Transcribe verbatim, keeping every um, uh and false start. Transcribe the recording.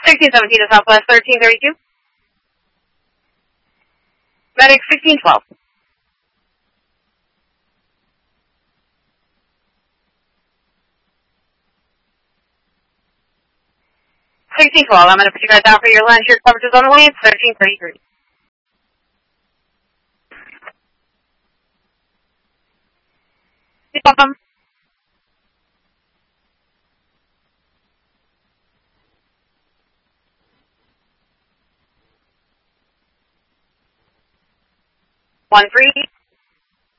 sixteen seventeen to Southwest thirteen thirty-two. Medic sixteen twelve. sixteen twelve, I'm going to put you guys down for your lunch. Your coverage is on the way. It's thirteen thirty-three. You're welcome. One three.